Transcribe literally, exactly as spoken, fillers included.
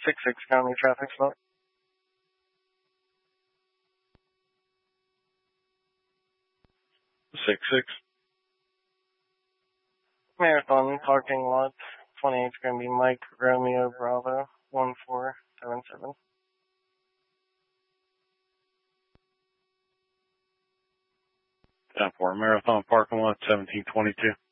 six six County traffic stop. six six. Marathon parking lot. twenty-eight is going to be Mike Romeo Bravo one four seven seven. Down for Marathon parking lot seventeen twenty-two.